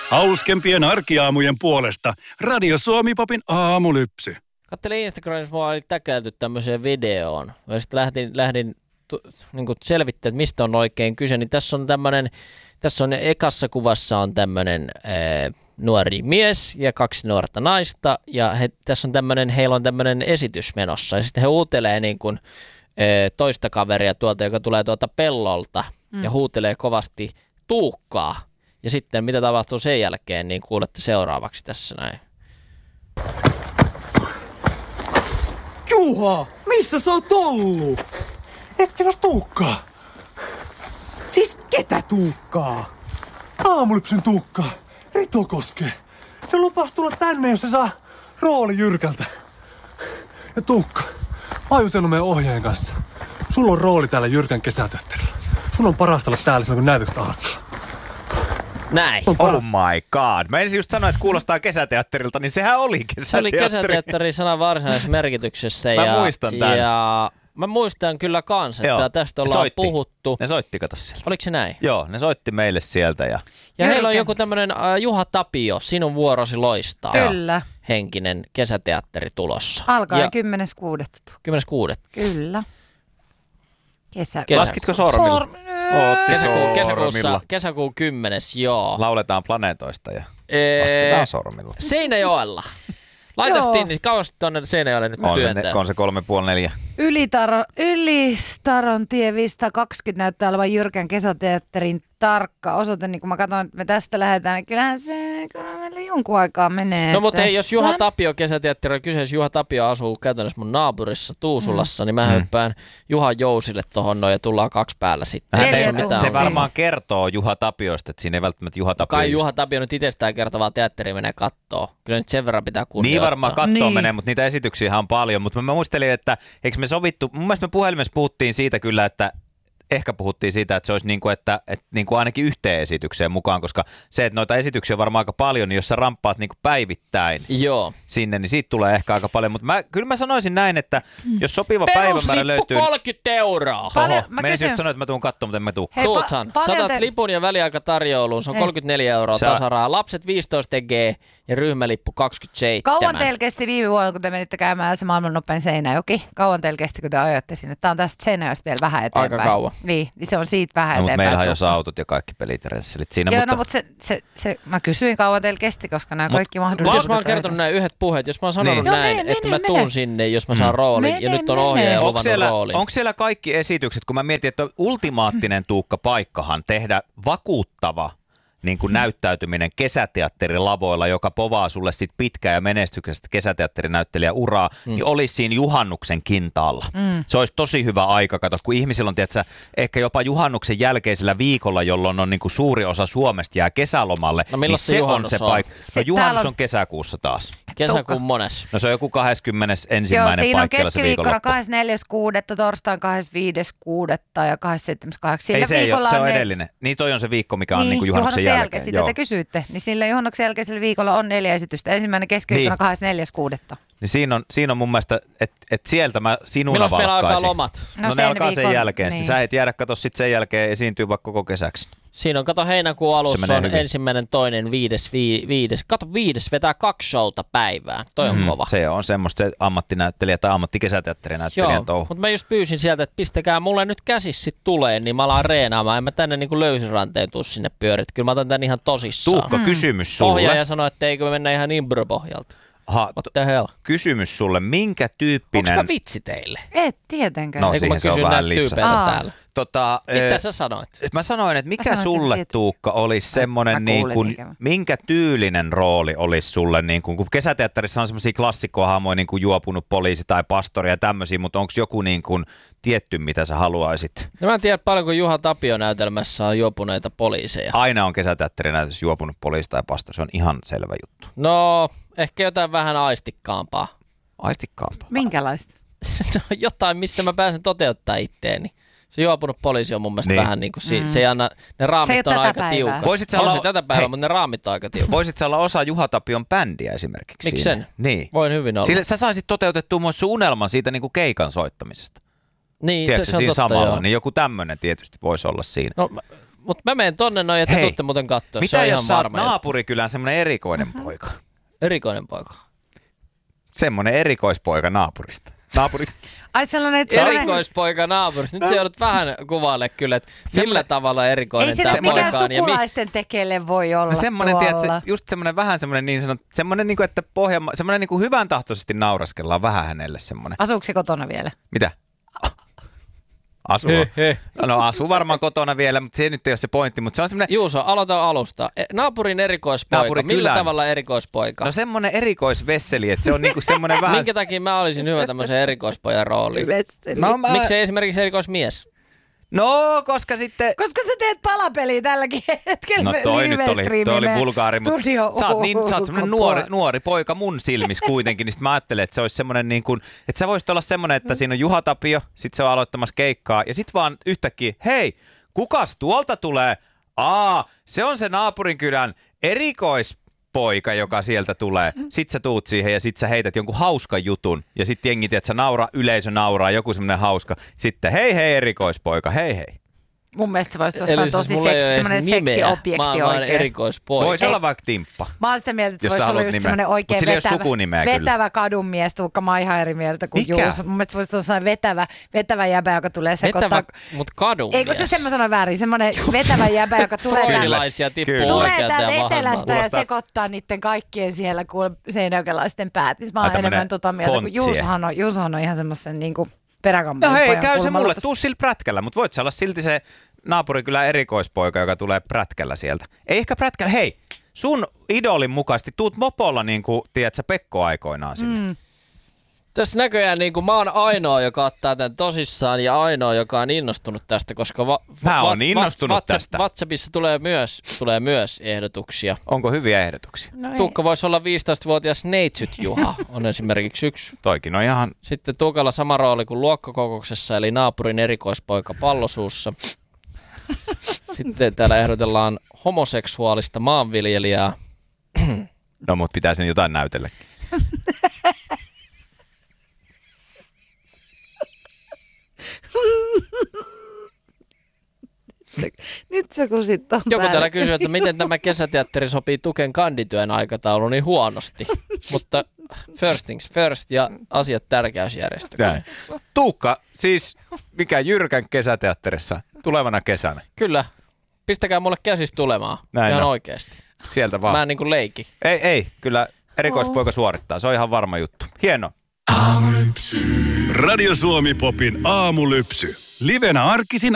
Hauskempien arkiaamujen puolesta Radio Suomi-popin aamulypsy. Kattelin Instagramissa, mua oli täkäilty tämmöiseen videoon. Ja sitten lähdin niin selvittämään, että mistä on oikein kyse. Niin tässä on ekassa kuvassa on tämmöinen nuori mies ja 2 nuorta naista. Ja heillä on tämmöinen esitys menossa. Ja sitten he huutelee niin kuin, toista kaveria tuolta, joka tulee tuolta pellolta. Ja huutelee kovasti Tuukkaa. Ja sitten mitä tapahtuu sen jälkeen, niin kuulette seuraavaksi tässä näin. Juha, missä sä oot ollut? Ette ole Tuukkaa. Siis ketä Tuukkaa? Aamulypsyn Tuukkaa. Rito Koskee. Se lupas tulla tänne, jos se saa rooli Jyrkältä. Ja Tuukka, mä oon jutellut meidän ohjaajan kanssa. Sulla on rooli täällä Jyrkän kesäteatterilla. Sun on parasta olla täällä silloin, kun näytökset alkaa. Näin. Oh my god. Mä ensin just sanoin, että kuulostaa kesäteatterilta, niin sehän oli kesäteatteri. Se oli kesäteatteri sanan varsinaisessa merkityksessä. Mä muistan tämän. Ja mä muistan kyllä kans, että Joo, tästä ollaan puhuttu. Ne soitti, kato sieltä. Oliko se näin? Joo, ne soitti meille sieltä. Ja heillä on joku tämmönen Juha Tapio, Sinun vuorosi loistaa. Kyllä. Henkinen kesäteatteri tulossa. Alkaa 10.6. 10.6. Kyllä. Laskitko sormilla? Kesäkuun 10. Joo. Lauletaan planeetoista ja lasketaan sormilla. Seinäjoella. Laitastiin, niin kauasti tuonne Seinäjoelle nyt työntää. On se 3,5-4. Ylistaron tie 520 näyttää olevan Jyrkän kesäteatterin tarkka osoite. Niin kun mä katson, että me tästä lähdetään, niin kyllähän meillä jonkun aikaa menee. No mutta hei, jos Juha Tapio kesäteatteri on kyseessä, Juha Tapio asuu käytännössä mun naapurissa Tuusulassa, niin mä hyppään Juha Jousille tohon noin ja tullaan 2 päällä sitten. Se varmaan kertoo Juha Tapiosta, että siinä ei välttämättä Juha Tapio. Kai Juha Tapio nyt itsestään kertovaa teatteri menee kattoo. Kyllä nyt sen verran pitää kunnioittaa. Niin varmaan kattoo menee, mutta niitä esityksiä on paljon. Mutta mä muistelin, että eikö me sovittu, mun mielestä me puhelimessa puhuttiin siitä kyllä, että ehkä puhuttiin siitä, että se olisi niin kuin, että niin kuin ainakin yhteen esitykseen mukaan, koska se, että noita esityksiä on varmaan aika paljon, niin jos sä ramppaat niin kuin päivittäin sinne, niin siitä tulee ehkä aika paljon. Mutta kyllä mä sanoisin näin, että jos sopiva päivämäärä löytyy... Peruslippu 30 €. Menisin just sanoa, että mä tuun katsomaan, mutta en mä tuu. Tuuthan. Saatat lipun ja väliaikatarjouluun, se on 34 € tasaraa. Lapset 15 G ja ryhmälippu 27. Kauan teillä kesti viime vuonna, kun te menitte käymään se maailman nopein Seinäjoki? Kauan teillä kesti, kun te ajoitte sinne? Tää on tästä Seinäjoesta vielä vähän eteenpäin. Aika kauan. Niin se on siitä vähän eteenpäin. Mutta meillähän jos autot ja kaikki pelit rensselit siinä. Joo, mutta mä kysyin kauan teillä kesti, koska nämä kaikki mahdollisuudet. Jos mä oon kertonut näin yhdet puheet, jos mä oon sanonut näin, että mä tuun sinne, jos mä saan roolin, ja nyt on ohjaaja luvannut roolin. Onko siellä kaikki esitykset, kun mä mietin, että ultimaattinen Tuukka-paikkahan tehdä vakuuttava niin kuin näyttäytyminen kesäteatterilavoilla, joka povaa sulle sit pitkää ja menestyksestä kesäteatterinäyttelijä uraa, niin olisi siinä juhannuksen kintaalla. Se olisi tosi hyvä aika, kato, kun ihmisillä on tiedätkö, ehkä jopa juhannuksen jälkeisellä viikolla, jolloin on niin kuin suuri osa Suomesta jää kesälomalle, niin se on se paikka. No juhannus on kesäkuussa taas. Kesäkuun mones. No se on joku 21. paikka. Joo, siinä on keskiviikkona 24.6., torstain 25.6. ja 27.8. Ei se on edellinen. Niin toi on se viikko, mikä on niin kuin juhannuksen jälkeen. Sitä te kysyitte, niin sillä juhannuksen jälkeisellä viikolla on 4 esitystä. Ensimmäinen keskiviikkona 24.6. Niin siinä on mun mielestä, että sieltä mä sinuna valkkaisin. Milloin meillä alkaa lomat? No ne alkaa sen jälkeen. Niin. Sä et jäädä katso sit sen jälkeen esiintyy vaikka koko kesäksi. Siinä on, kato heinäkuun alussa on hyvin. 1., 2., 5. Kato 5. vetää 2 showta päivään. Toi on kova. Se on semmoista se ammattinäyttelijä tai ammattikesäteatterinäyttelijä touhu. Mutta mä just pyysin sieltä, että pistäkää mulle nyt käsis sit tulee, niin mä alan reenaamaan. En mä tänne niinku löysiranteen tuu sinne pyörit. Kyllä mä otan tän ihan tosissaan. Tuukka, kysymys sulle. Ohjaaja sanoi, että eikö me mennä ihan impro-pohjalta. What the hell? Kysymys sulle, minkä tyyppinen... Onko mä vitsi teille? Et tietenkään. No siihen se on vähän lipsata. Täällä. Mitä sä sanoit? Mä sanoin, että mikä sulle, Tuukka, olisi semmoinen, niin kuin, minkä tyylinen rooli olisi sulle, niin kuin, kun kesäteatterissa on semmoisia klassikkohahmoja, niin kuin juopunut poliisi tai pastori ja tämmöisiä, mutta onko joku niin kuin tietty, mitä sä haluaisit? No mä en tiedä paljon, kun Juha Tapio-näytelmässä on juopuneita poliiseja. Aina on kesäteatterinäytössä juopunut poliisi tai pastori, se on ihan selvä juttu. No, ehkä jotain vähän aistikkaampaa. Aistikkaampaa? Minkälaista? No, jotain, missä mä pääsen toteuttaa itteeni. Se juopunut poliisi on mun mielestä vähän niin kuin, se ei anna, ne raamit on aika tiukat. On se tätä päivää, mutta ne raamit on aika tiukat. Voisit sä olla osa Juha Tapion bändiä esimerkiksi? Miksi sen? Niin. Voin hyvin olla. Sillä sä saisit toteutettua myös sun unelman siitä niin kuin keikan soittamisesta. Niin, tiedätkö, se on siinä totta, samalla, joo. niin joku tämmöinen tietysti voisi olla siinä. No, Mutta mä menen tonne noin, että tuutte muuten katsoa. Mitä jos sä oot naapurikylän semmonen erikoinen poika? Erikoinen poika. Semmonen erikoispoika naapurista. Ai sellainen, että Erikoispoika naapurista. Nyt se joudut vähän kuvaille kyllä, että millä tavalla erikoinen tämä poika on. Ei se mikään sukulaisten tekele voi olla semmoinen, tuolla. tiedätkö, just semmoinen vähän semmoinen niin sanottu, semmoinen niin kuin, että semmoinen niin kuin hyvän tahtoisesti nauraskellaan vähän hänelle semmoinen. Asuuko se kotona vielä? Mitä? Asuu varmaan kotona vielä, mutta se nyt ei ole se pointti, mutta se on semmoinen... Juuso, aloita alusta. Naapurin erikoispoika. Millä tavalla erikoispoika? No semmoinen erikoisvesseli, että se on niinku semmoinen vähän... Minkä takia mä olisin hyvä tämmöisen erikoispojan rooliin? Miksi ei esimerkiksi erikoismies? No, koska sitten... Koska sä teet palapeliä tälläkin hetkellä. No toi nyt oli vulgaari, mutta sä oot semmoinen nuori poika mun silmissä kuitenkin, niin sit mä ajattelen, että se olisi semmoinen niin kuin, että sä voisit olla semmoinen, että siinä on Juha Tapio, sit se on aloittamassa keikkaa, ja sit vaan yhtäkkiä, hei, kukas tuolta tulee? Se on se naapurinkylän erikoispoika, joka sieltä tulee. Sit sä tuut siihen ja sit sä heität jonkun hauskan jutun, ja sit jengi, että sä nauraa, yleisö nauraa, joku semmoinen hauska. Sitten hei erikoispoika, hei. Mun mielestä se voisi olla tosi semmoinen seksiobjekti oikein. Erikoispoika. Voisi olla vaikka Timppa. Mä oon sitä mieltä, että se voisi olla just semmoinen oikein vetävä kadunmies, Tuukka, mä oon ihan eri mieltä kuin Juuso. Mun mielestä voisi olla semmoinen vetävä jäbä, joka tulee sekoittaa. Mutta kadunmies. Eikö se mä sanoin väärin? Semmoinen vetävä jäbä, joka tulee täältä etelästä ja sekoittaa niiden kaikkien siellä seinäjokelaisten päät. Mä oon enemmän mieltä, kun Juusohan on ihan semmoisen niinku peräkammoinen. No hei, käy se mulle, tuu sillä prätkällä, mutta voit sä olla silti se naapurikylän erikoispoika, joka tulee prätkällä sieltä. Ei ehkä prätkällä, hei, sun idolin mukaisesti tuut mopolla niin kuin, tiedätkö, Pekko aikoinaan sinne. Tässä näköjään niin kuin mä oon ainoa, joka ottaa tämän tosissaan ja ainoa, joka on innostunut tästä, koska mä oon innostunut tästä. WhatsAppissa tulee myös ehdotuksia. Onko hyviä ehdotuksia? No Tuukka voisi olla 15-vuotias Neitsyt Juha, on esimerkiksi yksi. Toikin on ihan... Sitten Tuukalla sama rooli kuin luokkakokouksessa, eli naapurin erikoispoika pallosuussa. Sitten täällä ehdotellaan homoseksuaalista maanviljelijää. No mut pitäisi jotain näytellä. Nyt se kun sit on joku täällä kysyy, että miten tämä kesäteatteri sopii Tuken kandityön aikatauluun niin huonosti. Mutta first things first ja asiat tärkeysjärjestykseen. Tuukka, siis mikä Jyrkän kesäteatterissa tulevana kesänä? Kyllä. Pistäkää mulle käsistä tulemaan. Näin ihan on. oikeasti. Sieltä vaan. Mä en niin kuin leikki. Ei. Kyllä erikoispoika suorittaa. Se on ihan varma juttu. Hieno. Radio Suomi Popin aamulypsy. Livenä arkisin